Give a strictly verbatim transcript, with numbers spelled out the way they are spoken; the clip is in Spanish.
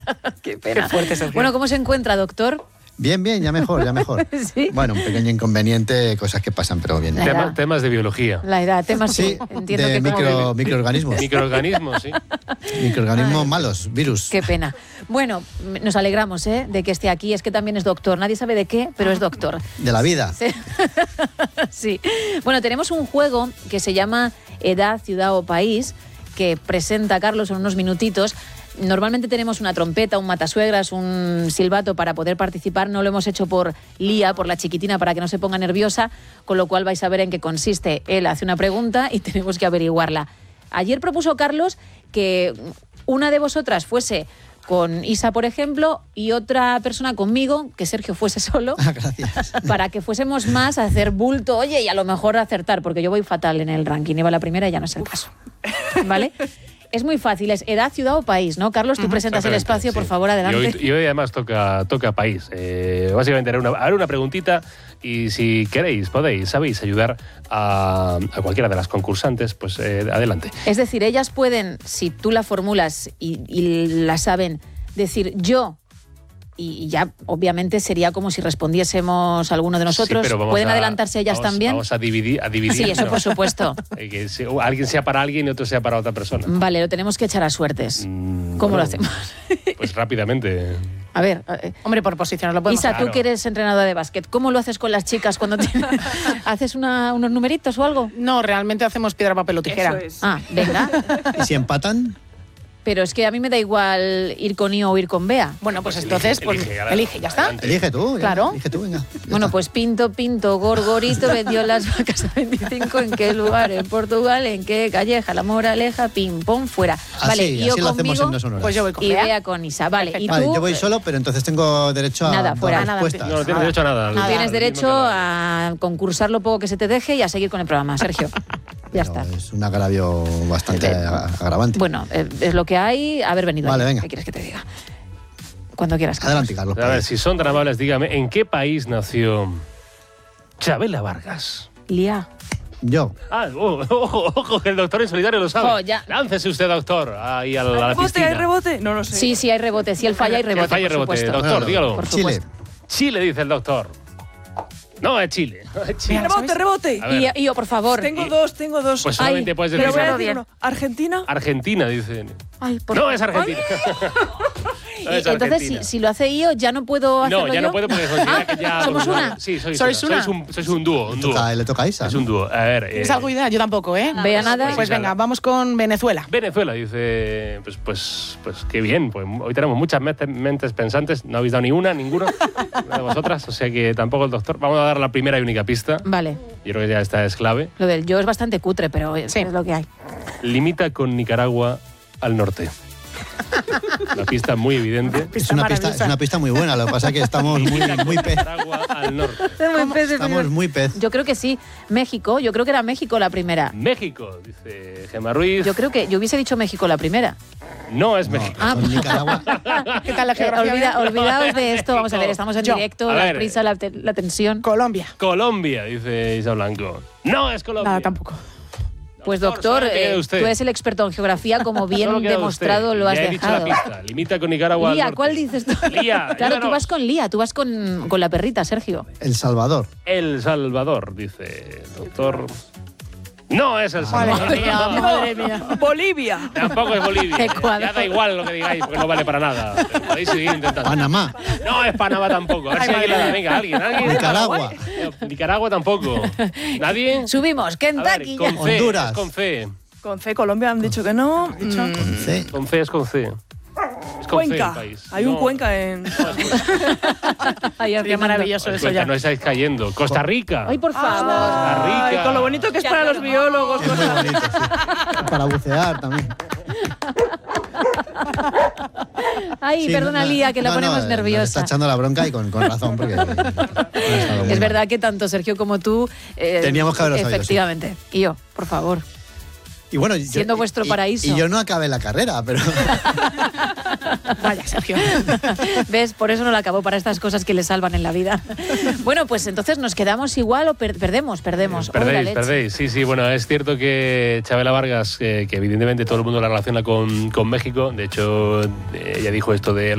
Qué pena. Qué fuerte, Sergio. Bueno, ¿cómo se encuentra, doctor? Bien, bien, ya mejor, ya mejor. ¿Sí? Bueno, un pequeño inconveniente, cosas que pasan, pero bien. La Tema- edad. temas de biología. La edad, temas Sí, entiendo de que como- micro, microorganismos. Microorganismos, sí. Microorganismos malos, virus. Qué pena. Bueno, nos alegramos ¿eh? de que esté aquí. Es que también es doctor. Nadie sabe de qué, pero es doctor. De la vida. Sí. Sí. Bueno, tenemos un juego que se llama Edad, Ciudad o País, que presenta Carlos en unos minutitos. Normalmente tenemos una trompeta, un matasuegras, un silbato para poder participar. No lo hemos hecho por Lía, por la chiquitina, para que no se ponga nerviosa, con lo cual vais a ver en qué consiste. Él hace una pregunta y tenemos que averiguarla. Ayer propuso Carlos que una de vosotras fuese con Isa, por ejemplo, y otra persona conmigo, que Sergio fuese solo, Ah, gracias. para que fuésemos más a hacer bulto, oye, y a lo mejor acertar, porque yo voy fatal en el ranking, iba la primera y ya no es el caso. ¿Vale? Es muy fácil, es edad, ciudad o país, ¿no? Carlos, tú presentas el Exactamente, espacio, por sí. favor, adelante. Y hoy, y hoy además toca, toca país. Eh, básicamente haré una, haré una preguntita y si queréis, podéis, sabéis ayudar a, a cualquiera de las concursantes, pues eh, adelante. Es decir, ellas pueden, si tú la formulas y, y la saben, decir yo, y ya obviamente sería como si respondiésemos alguno de nosotros. Sí, pero vamos ¿Pueden a- adelantarse ellas vamos- también? Vamos a dividir. A dividir Sí, eso ¿no? por supuesto. Eh, que se- alguien sea para alguien y otro sea para otra persona. Vale, lo tenemos que echar a suertes. Mm, ¿Cómo bueno, lo hacemos? Pues rápidamente. A ver, eh, Hombre, por posiciones lo podemos Isa, Claro. tú que eres entrenadora de básquet, ¿cómo lo haces con las chicas cuando tienes... ¿Haces una- unos numeritos o algo? No, realmente hacemos piedra, papel o tijera. Eso es. Ah, venga. ¿Y si empatan? Pero es que a mí me da igual ir con I o ir con Bea. Bueno, pues Pues entonces, elige, pues, elige, elige, ahora, ya está. adelante. Elige tú. ya, Claro. Elige tú, venga. Ya Bueno, está. pues Pinto, Pinto, Gorgorito vendió las vacas a veinticinco. ¿En qué lugar? En Portugal. ¿En qué calleja? La Moraleja, pim, pom, fuera. Vale, Así, y yo así lo hacemos conmigo en dos sonoras. Pues yo voy con y Bea. Bea con Isa. Vale, y tú Vale, yo voy solo, pero entonces tengo derecho a Nada, dar fuera, nada, respuestas. No, no tienes Nada. derecho a nada. Nada. tienes Lo derecho mismo que- a concursar lo poco que se te deje y a seguir con el programa, Sergio. Ya Pero está. es un agravio bastante Eh, ag- agravante. Bueno, eh, es lo que hay, haber venido. Vale, aquí. venga. ¿Qué quieres que te diga? Cuando quieras. Carlos. Adelante, Carlos. A ver, si son tan amables, dígame, ¿en qué país nació Chabela Vargas? Lía. Yo. Ah, oh, ojo, ojo, que el doctor en solidario lo sabe. Oh, ya. Láncese usted, doctor, ahí a la, a ¿Hay la rebote? piscina. ¿Hay rebote? No lo sé. Sí, sí, hay rebote. Si él falla, hay Que rebote. falle por rebote, supuesto. doctor, Bueno, dígalo. Por Chile. supuesto. Chile, dice el doctor. No, es Chile. Es Chile. Rebote, rebote. A ver. Y, y yo, por favor. Tengo dos, tengo dos. Pues solamente Ay, puedes Pero decir voy a Díselo decir bien. uno. ¿Argentina? Argentina, dice. Ay, por No, es Argentina. Y No es entonces, si, Argentina. si lo hace Io, ya no puedo hacerlo No, ya yo. no puedo porque considera Ah, que ya... ¿somos una? Sí, sois, ¿Sois una? Sois un, sois un dúo, un Le dúo. toca, le toca a Isa. Es ¿no? un dúo. A ver... ¿Tienes eh, algo idea? Yo tampoco, ¿eh? Vea nada. Pues venga, vamos con Venezuela. Venezuela, dice, pues, pues, pues qué bien, pues hoy tenemos muchas mete- mentes pensantes, no habéis dado ni una, ninguno, una de vosotras, o sea que tampoco el doctor. Vamos a dar la primera y única pista, Vale. yo creo que ya esta es clave. Lo del yo es bastante cutre, pero es, Sí. es lo que hay. Limita con Nicaragua al norte. Una pista muy evidente. Es una, pista, es una pista muy buena, lo que pasa es que estamos muy, muy pez. Nicaragua al norte. Estamos muy pez. Yo creo que sí. México, yo creo que era México la primera. México, dice Gemma Ruiz. Yo creo que yo hubiese dicho México la primera. No es No, México. Ah. con Nicaragua. ¿Qué tal la Eh, geografía? olvida- olvidaos de esto. Vamos a ver, estamos en Yo. directo, A la ver. prisa, la, te- la tensión. Colombia. Colombia, dice Isa Blanco. No es Colombia. Nada, tampoco. Pues doctor, solo que quede eh, usted. tú eres el experto en geografía, como bien Solo queda demostrado usted. lo has Ya he dicho dejado. la pista. Limita con Nicaragua al Lía, norte. ¿cuál dices tú? Lía, Claro, tú ayúdanos. vas con Lía, tú vas con, con la perrita, Sergio. El Salvador. El Salvador, dice el doctor. No es El Salvador. Madre mía, madre mía. Bolivia. Tampoco es Bolivia. Ecuador. Ya da igual lo que digáis, porque no vale para nada. Pero podéis seguir intentando. Panamá. No es Panamá tampoco. A ver si alguien la da. Venga, alguien, alguien. Nicaragua. No, Nicaragua tampoco. ¿Nadie? Subimos, A ver, Kentucky ya. con fe. Honduras. Es con fe. Con C, Colombia han dicho que no. Mm, Con C. Con fe es con C. Es con fe el Cuenca. país. Hay un No, Cuenca en. Ay, Sería Fernando. maravilloso pues eso Cuenca, ya. no estáis cayendo. Costa Rica. Ay, por favor. Rica. Ay, con lo bonito que es para los biólogos. Es muy bonito, sí. Para bucear también. Ay, Sí, perdona, no, no, Lía, que la no, ponemos no, nos nerviosa. está echando la bronca y con, con razón, porque no ha estado muy Es mal. verdad que tanto Sergio como tú... eh, Teníamos que haberlo sabido, sí. Efectivamente. Y yo, por favor. Y bueno, yo- Siendo vuestro y- paraíso. Y yo no acabé la carrera, pero Vaya, Sergio. ¿Ves? Por eso no la acabó, para estas cosas que le salvan en la vida. Bueno, pues entonces nos quedamos igual o per- perdemos, perdemos. Oh, la Perdéis, leche. perdéis. Sí, sí, bueno, es cierto que Chabela Vargas, eh, que evidentemente todo el mundo la relaciona con, con México, de hecho, eh, ella dijo esto de